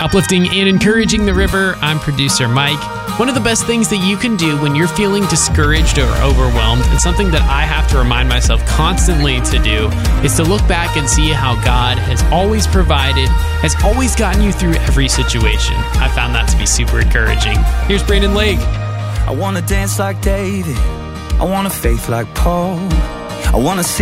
Uplifting and encouraging the river, I'm producer Mike. One of the best things that you can do when you're feeling discouraged or overwhelmed, and something that I have to remind myself constantly to do, is to look back and see how God has always provided, has always gotten you through every situation. I found that to be super encouraging. Here's Brandon Lake. I want to dance like David. I want a faith like Paul. I want to see